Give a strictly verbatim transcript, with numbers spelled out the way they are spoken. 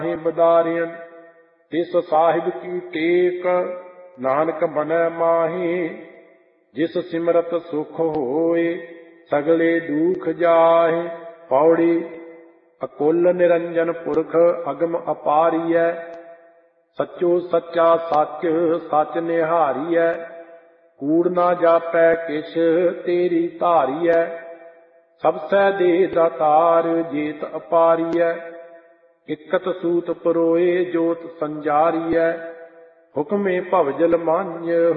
ਬਦਾਰਿਯਨ ਤਿਸ ਸਾਹਿਬ ਕੀ ਟੇਕ ਨਾਨਕ ਬਨੈ ਮਾਹੀ। ਜਿਸ ਸਿਮਰਤ ਸੁਖ ਹੋਏ ਸਗਲੇ ਦੁਖ ਜਾਹੇ। ਪੌੜੀ ਅਕੁਲ ਨਿਰੰਜਨ ਪੁਰਖ ਅਗਮ ਅਪਾਰੀਐ। ਸੱਚੋ ਸੱਚਾ ਸੱਚ ਸੱਚ ਨਿਹਾਰੀਐ। ਕੂੜ ਨਾ ਜਾਪੈ ਕਿਛ ਤੇਰੀ ਧਾਰੀਐ। ਸਭ ਸੈ ਦੇ ਦਾਤਾਰ ਜੇਤ ਅਪਾਰੀਐ। ਇਕਤ ਸੂਤ ਪਰੋਏ ਜੋਤ ਸੰਜਾਰੀਐ। ਹੁਕਮੇ ਭਵਜਲ ਮਾਂਜ